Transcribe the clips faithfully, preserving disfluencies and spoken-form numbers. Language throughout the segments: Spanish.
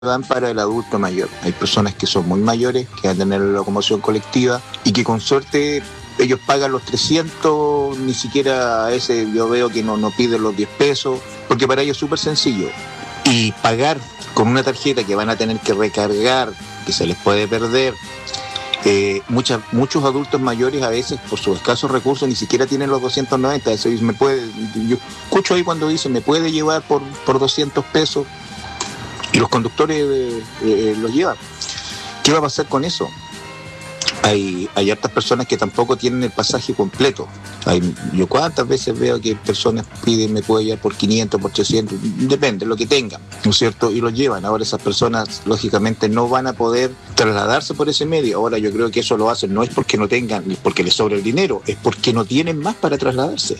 dan para el adulto mayor. Hay personas que son muy mayores, que van a tener la locomoción colectiva y que con suerte ellos pagan los trescientos, ni siquiera a ese yo veo que no, no piden los diez pesos, porque para ellos es súper sencillo. Y pagar con una tarjeta que van a tener que recargar, que se les puede perder. Eh, muchas, muchos adultos mayores a veces por sus escasos recursos ni siquiera tienen los doscientos noventa. Eso me puede, yo escucho ahí cuando dicen me puede llevar por, por doscientos pesos y los conductores eh, eh, los llevan. ¿Qué va a pasar con eso? Hay, hay hartas personas que tampoco tienen el pasaje completo. Hay, yo cuántas veces veo que personas piden me puede llevar por quinientos, por trescientos, depende, lo que tengan, ¿no es cierto? Y lo llevan. Ahora esas personas lógicamente no van a poder trasladarse por ese medio. Ahora yo creo que eso lo hacen no es porque no tengan, ni porque les sobra el dinero, es porque no tienen más para trasladarse.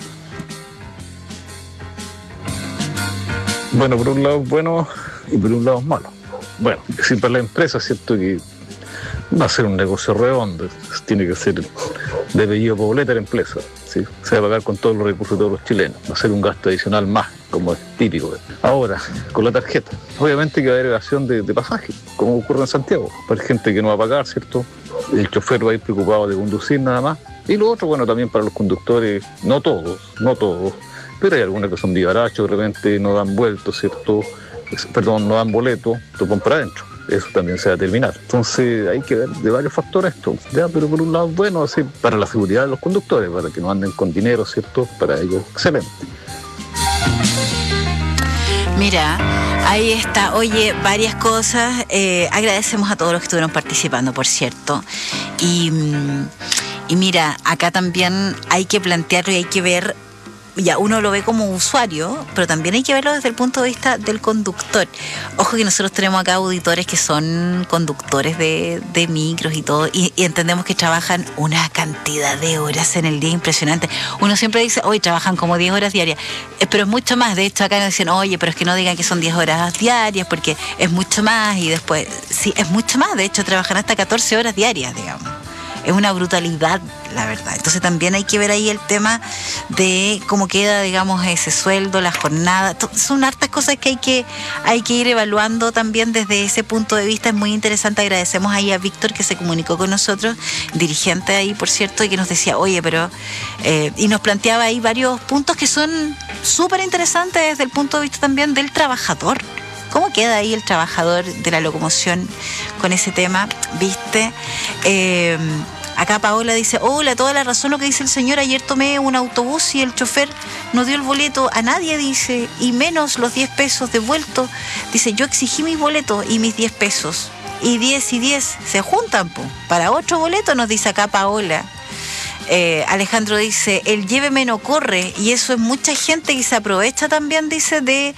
Bueno, por un lado es bueno y por un lado es malo. Bueno, si para la empresa es cierto que va a ser un negocio redondo, tiene que ser de apellido Poblete la empresa, ¿sí? Se va a pagar con todos los recursos de todos los chilenos, va a ser un gasto adicional más, como es típico. Ahora, con la tarjeta, obviamente que va a haber evasión de, de pasaje, como ocurre en Santiago. Para gente que no va a pagar, ¿cierto? El chofer va a ir preocupado de conducir nada más. Y lo otro, bueno, también para los conductores, no todos, no todos, pero hay algunos que son vivarachos, de repente no dan vuelto, ¿cierto? Perdón, no dan boleto, topan para adentro. Eso también se va a terminar. Entonces hay que ver de varios factores esto, ¿ya? Pero por un lado, bueno, así, para la seguridad de los conductores, para que no anden con dinero, ¿cierto? Para ellos, excelente. Mira, ahí está. Oye, varias cosas. Eh, agradecemos a todos los que estuvieron participando, por cierto. Y, y mira, acá también hay que plantearlo y hay que ver. Ya uno lo ve como usuario, pero también hay que verlo desde el punto de vista del conductor. Ojo que nosotros tenemos acá auditores que son conductores de, de micros y todo, y, y entendemos que trabajan una cantidad de horas en el día impresionante. Uno siempre dice, hoy trabajan como diez horas diarias, eh, pero es mucho más. De hecho, acá nos dicen, oye, pero es que no digan que son diez horas diarias, porque es mucho más, y después, sí, es mucho más. De hecho, trabajan hasta catorce horas diarias, digamos. Es una brutalidad, la verdad. Entonces también hay que ver ahí el tema de cómo queda, digamos, ese sueldo, la jornada. Son hartas cosas que hay que hay que ir evaluando también desde ese punto de vista. Es muy interesante. Agradecemos ahí a Víctor que se comunicó con nosotros, dirigente ahí, por cierto, y que nos decía, oye, pero... Eh, y nos planteaba ahí varios puntos que son súper interesantes desde el punto de vista también del trabajador. ¿Cómo queda ahí el trabajador de la locomoción con ese tema? ¿Viste? Eh, acá Paola dice, hola, toda la razón lo que dice el señor. Ayer tomé un autobús y el chofer no dio el boleto a nadie, dice, y menos los diez pesos devueltos. Dice, yo exigí mis boletos y mis diez pesos. Y diez y diez se juntan, po, para otro boleto, nos dice acá Paola. Eh, Alejandro dice, el lléveme no corre, y eso es mucha gente que se aprovecha también, dice, de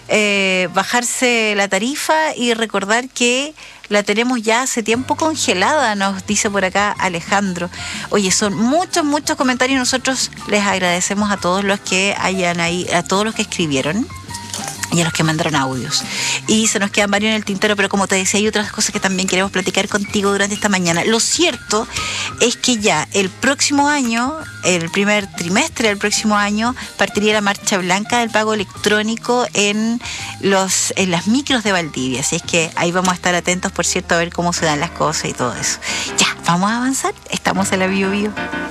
eh, bajarse la tarifa y recordar que la tenemos ya hace tiempo congelada, nos dice por acá Alejandro. Oye, son muchos, muchos comentarios. Nosotros les agradecemos a todos los que hayan ahí, a todos los que escribieron y a los que mandaron audios. Y se nos quedan varios en el tintero, pero como te decía, hay otras cosas que también queremos platicar contigo durante esta mañana. Lo cierto es que ya el próximo año, el primer trimestre del próximo año, partiría la marcha blanca del pago electrónico en los en las micros de Valdivia. Así es que ahí vamos a estar atentos, por cierto, a ver cómo se dan las cosas y todo eso. Ya, vamos a avanzar. Estamos en la Bio Bio.